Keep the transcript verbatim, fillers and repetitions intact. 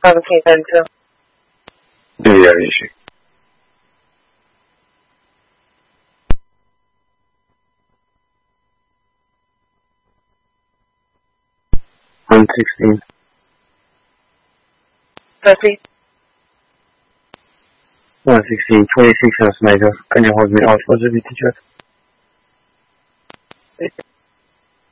seventeen thirty-two. Do you have an issue? one sixteen. thirty. one sixteen, twenty-six House Major. Can you hold me out for the V T chat?